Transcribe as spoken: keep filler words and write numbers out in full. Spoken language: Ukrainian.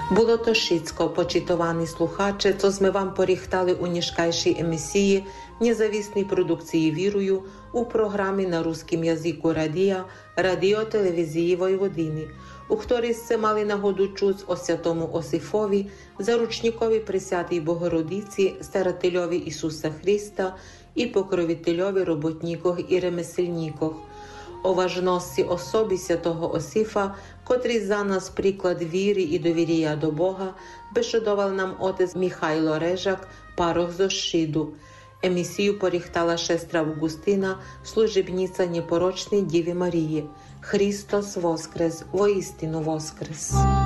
Було то шицько, почитовані слухаче, co sme vám porichtali u niżkajszej emisiji niezawисnej produkcji Wірую у програмі на русскім язику радіо, радіо-телевізії Войводини, у której сте мали нагоду чуть о святому Осифові, заручникові Пресвятій Богородиці, старателеві Ісуса Христа і покровителеві роботниках і ремесельниках, о важності особи святого Осифа, котрий за нас приклад віри і довір'я до Бога, бешедував нам отець Михайло Режак, парох з Ощиду. Емісію поріхтала шестра Августина, служебниця непорочної Діви Марії. Христос воскрес, воістину воскрес!